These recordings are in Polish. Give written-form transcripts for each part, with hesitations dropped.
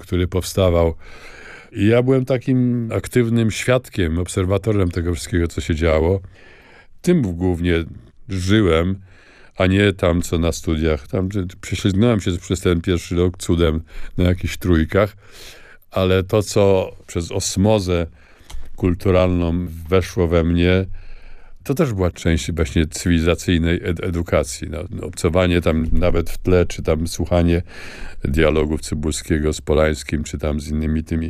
który powstawał. I ja byłem takim aktywnym świadkiem, obserwatorem tego wszystkiego, co się działo. Tym głównie żyłem, a nie tam, co na studiach. Tam prześlizgnąłem się przez ten pierwszy rok cudem na jakichś trójkach, ale to, co przez osmozę kulturalną weszło we mnie, to też była część właśnie cywilizacyjnej edukacji. No, obcowanie tam nawet w tle, czy tam słuchanie dialogów Cybulskiego z Polańskim, czy tam z innymi tymi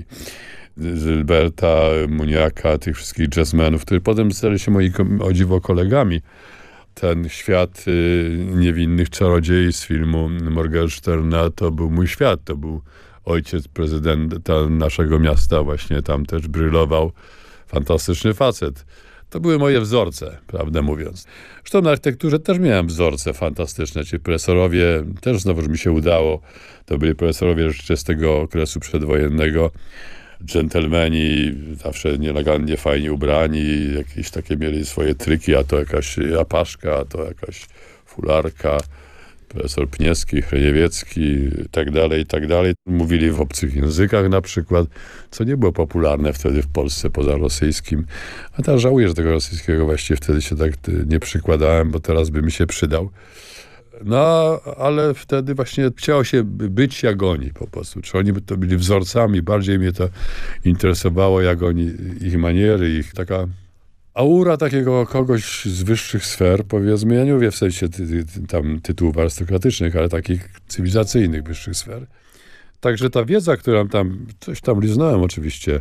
Zylberta, Muniaka, tych wszystkich jazzmenów, którzy potem stali się moi, o dziwo, kolegami. Ten świat niewinnych czarodziei z filmu Morgensterna to był mój świat. To był ojciec prezydenta naszego miasta, właśnie tam też brylował. Fantastyczny facet. To były moje wzorce, prawdę mówiąc. Zresztą na architekturze też miałem wzorce fantastyczne. Ci profesorowie, też znowuż mi się udało. To byli profesorowie jeszcze z tego okresu przedwojennego. Dżentelmeni, zawsze nielegalnie fajnie ubrani, jakieś takie mieli swoje tryki, a to jakaś apaszka, a to jakaś fularka. Profesor Pniewski, Chryniewiecki i tak dalej, i tak dalej. Mówili w obcych językach na przykład, co nie było popularne wtedy w Polsce poza rosyjskim. A teraz żałuję, że tego rosyjskiego właściwie wtedy się tak nie przykładałem, bo teraz by mi się przydał. No, ale wtedy właśnie chciało się być jak oni po prostu. Czy oni to byli wzorcami, bardziej mnie to interesowało, jak oni, ich maniery, ich taka aura takiego kogoś z wyższych sfer, powiedzmy, ja nie mówię w sensie tam tytułów arystokratycznych, ale takich cywilizacyjnych wyższych sfer. Także ta wiedza, którą tam, coś tam liznąłem oczywiście,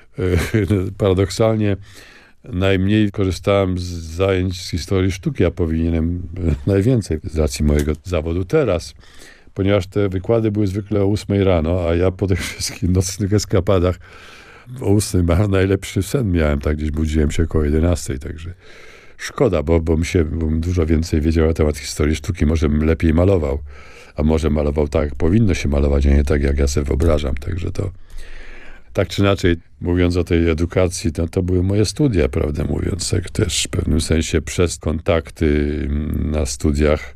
paradoksalnie najmniej korzystałem z zajęć z historii sztuki, a powinienem najwięcej z racji mojego zawodu teraz, ponieważ te wykłady były zwykle o 8 rano, a ja po tych wszystkich nocnych eskapadach o 8 najlepszy sen miałem, tak gdzieś budziłem się około 11, także szkoda, bo bym dużo więcej wiedział na temat historii sztuki, może bym lepiej malował, a może malował tak, jak powinno się malować, a nie tak, jak ja sobie wyobrażam, także to tak czy inaczej, mówiąc o tej edukacji, to były moje studia, prawdę mówiąc, tak też w pewnym sensie przez kontakty na studiach.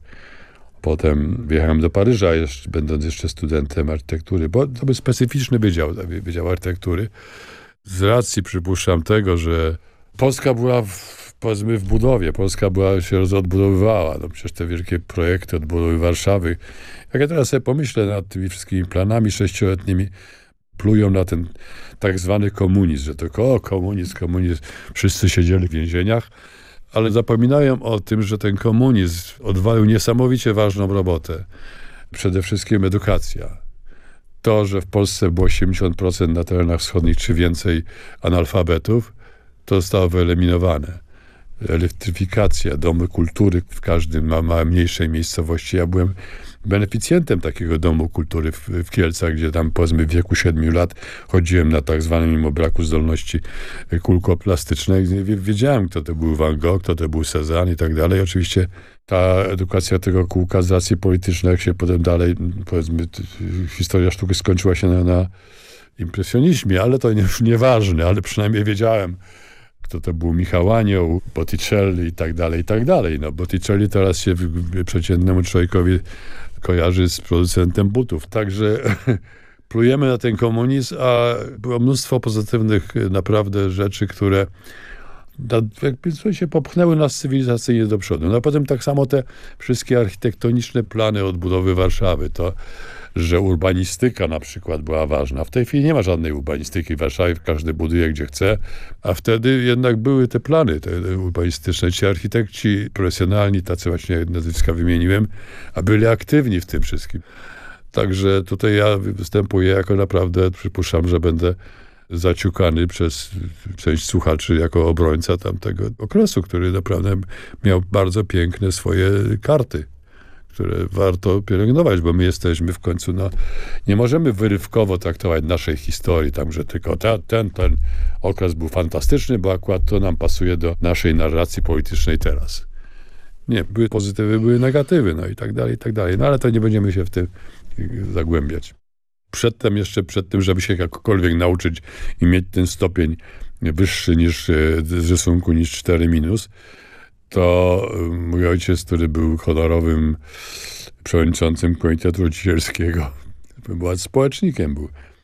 Potem wjechałem do Paryża, będąc jeszcze studentem architektury, bo to był specyficzny wydział architektury. Z racji, przypuszczam, tego, że Polska była powiedzmy w budowie, Polska się odbudowywała. No przecież te wielkie projekty odbudowy Warszawy. Jak ja teraz sobie pomyślę nad tymi wszystkimi planami 6-letnimi, plują na ten tak zwany komunizm, że tylko komunizm, wszyscy siedzieli w więzieniach, ale zapominają o tym, że ten komunizm odwalił niesamowicie ważną robotę. Przede wszystkim edukacja. To, że w Polsce było 80% na terenach wschodnich czy więcej analfabetów, to zostało wyeliminowane. Elektryfikacja, domy kultury w każdym mniejszej miejscowości. Ja byłem beneficjentem takiego domu kultury w Kielcach, gdzie tam powiedzmy w wieku 7 lat chodziłem na tak zwanym, mimo braku zdolności kulkoplastycznej. Wiedziałem, kto to był Van Gogh, kto to był Cezanne i tak dalej. Oczywiście ta edukacja tego kółka z racji politycznej, jak się potem dalej, powiedzmy, historia sztuki skończyła się na impresjonizmie, ale to już nieważne, ale przynajmniej wiedziałem, kto to był Michał Anioł, Botticelli i tak dalej, i tak dalej. No, Botticelli teraz się przeciętnemu człowiekowi kojarzy z producentem butów. Także plujemy na ten komunizm, a było mnóstwo pozytywnych naprawdę rzeczy, które się popchnęły nas cywilizacyjnie do przodu. No a potem tak samo te wszystkie architektoniczne plany odbudowy Warszawy, to że urbanistyka na przykład była ważna. W tej chwili nie ma żadnej urbanistyki w Warszawie, każdy buduje gdzie chce, a wtedy jednak były te plany te urbanistyczne. Ci architekci profesjonalni, tacy właśnie nazwiska wymieniłem, a byli aktywni w tym wszystkim. Także tutaj ja występuję jako naprawdę, przypuszczam, że będę zaciukany przez część słuchaczy jako obrońca tamtego okresu, który naprawdę miał bardzo piękne swoje karty, które warto pielęgnować, bo my jesteśmy w końcu, nie możemy wyrywkowo traktować naszej historii, tam, że tylko ten okres był fantastyczny, bo akurat to nam pasuje do naszej narracji politycznej teraz. Nie, były pozytywy, były negatywy, no i tak dalej, i tak dalej. No ale to nie będziemy się w tym zagłębiać. Przed tym, żeby się jakkolwiek nauczyć i mieć ten stopień wyższy niż z rysunku niż 4-, to mój ojciec, który był honorowym przewodniczącym Komitetu Rodzicielskiego, był społecznikiem, był